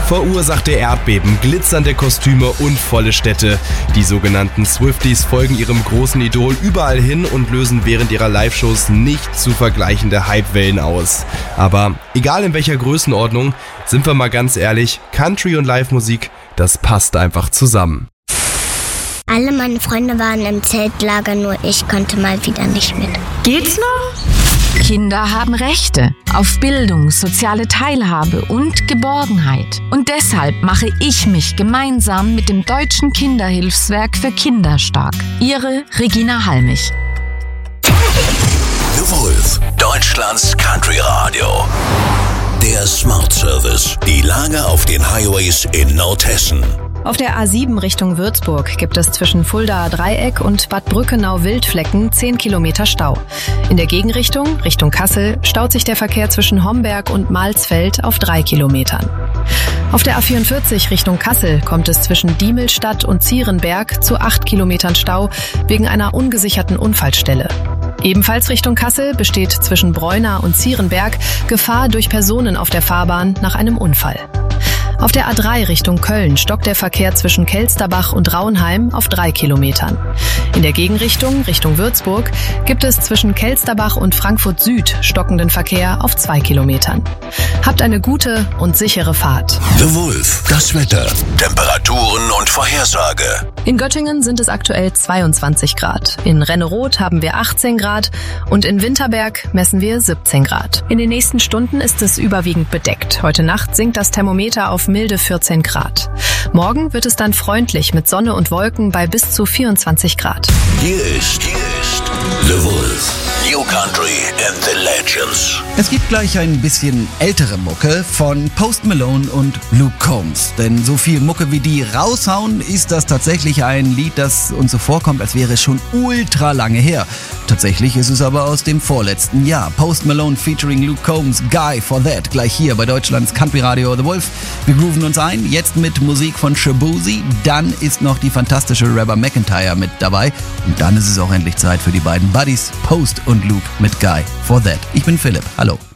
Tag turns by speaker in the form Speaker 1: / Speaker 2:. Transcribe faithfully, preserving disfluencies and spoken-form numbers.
Speaker 1: Verursachte Erdbeben, glitzernde Kostüme und volle Städte. Die sogenannten Swifties folgen ihrem großen Idol überall hin und lösen während ihrer Live-Shows nicht zu vergleichende Hypewellen aus. Aber egal in welcher Größenordnung, sind wir mal ganz ehrlich, Country und Live-Musik, das passt einfach zusammen.
Speaker 2: Alle meine Freunde waren im Zeltlager, nur ich konnte mal wieder nicht mit.
Speaker 3: Geht's noch?
Speaker 4: Kinder haben Rechte auf Bildung, soziale Teilhabe und Geborgenheit. Und deshalb mache ich mich gemeinsam mit dem Deutschen Kinderhilfswerk für Kinder stark. Ihre Regina Halmich.
Speaker 5: The Wolf, Deutschlands Country Radio. Der Smart Service. Die Lage auf den Highways in Nordhessen.
Speaker 6: Auf der A sieben Richtung Würzburg gibt es zwischen Fuldaer Dreieck und Bad Brückenau-Wildflecken zehn Kilometer Stau. In der Gegenrichtung, Richtung Kassel, staut sich der Verkehr zwischen Homberg und Malsfeld auf drei Kilometern. Auf der A vierundvierzig Richtung Kassel kommt es zwischen Diemelstadt und Zierenberg zu acht Kilometern Stau wegen einer ungesicherten Unfallstelle. Ebenfalls Richtung Kassel besteht zwischen Bräuna und Zierenberg Gefahr durch Personen auf der Fahrbahn nach einem Unfall. Auf der A drei Richtung Köln stockt der Verkehr zwischen Kelsterbach und Raunheim auf drei Kilometern. In der Gegenrichtung, Richtung Würzburg, gibt es zwischen Kelsterbach und Frankfurt Süd stockenden Verkehr auf zwei Kilometern. Habt eine gute und sichere Fahrt.
Speaker 5: The Wolf, das Wetter, Temperaturen und Vorhersage.
Speaker 6: In Göttingen sind es aktuell zweiundzwanzig Grad. In Renneroth haben wir achtzehn Grad und in Winterberg messen wir siebzehn Grad. In den nächsten Stunden ist es überwiegend bedeckt. Heute Nacht sinkt das Thermometer auf milde vierzehn Grad. Morgen wird es dann freundlich mit Sonne und Wolken bei bis zu vierundzwanzig Grad.
Speaker 5: Hier ist, hier ist The Wolf. New Country and the Legends.
Speaker 7: Es gibt gleich ein bisschen ältere Mucke von Post Malone und Luke Combs. Denn so viel Mucke wie die raushauen, ist das tatsächlich ein Lied, das uns so vorkommt, als wäre es schon ultra lange her. Tatsächlich ist es aber aus dem vorletzten Jahr. Post Malone featuring Luke Combs, Guy for That. Gleich hier bei Deutschlands Country Radio The Wolf. Wir grooven uns ein, jetzt mit Musik von Shaboozey. Dann ist noch die fantastische Reba McEntire mit dabei. Und dann ist es auch endlich Zeit für die beiden Buddies, Post und Luke mit Guy for That. Ich bin Philipp. Hallo.